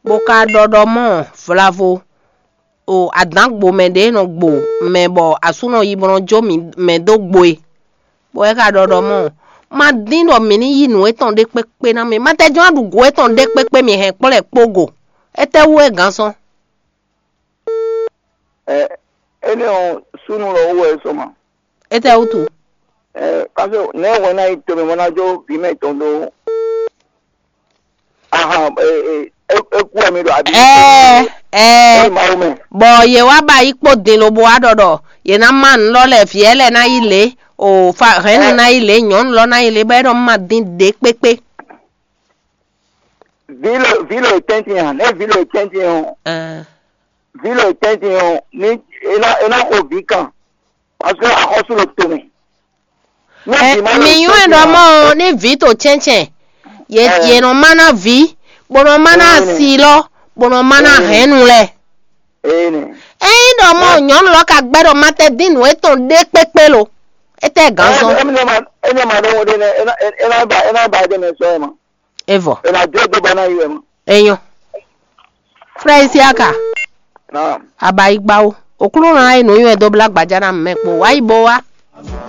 Boka dodomo flavo o adangbo mede no gbo mebo asuno yibono jo me do gboe bo e ka dodomo ma dindo mini yinu eton de pepe na me ma te jo adu go eton de pepe mi he pole pogo ete wo e ganson ele on sunu lo wo eso ma ete utu kaso ne wona ito me mona jo bi me tondo aha eku mi do abi bo ye wa ba ipo din lo bo adodo ye na man lo le fiele na ile o fa renu na ile nyon lo na ile be do ma din de pepe vilo tenti han vilo tenti on vilo tenti on ni ena obikan parce que a kosu lo tome mi yo ndo mo ni vito chenchen ye no mana vi bono mana silo bono mana renu le ndo mo nyon lo ka gbedo mate din we ton de pepe lo ete ganson ena ma do de ena ba de me so ma evo ena jo de bana yu ma eyan Freisi aka na aba igba o okuru ran ai no yu e do blagbaja na mepo wa ibo wa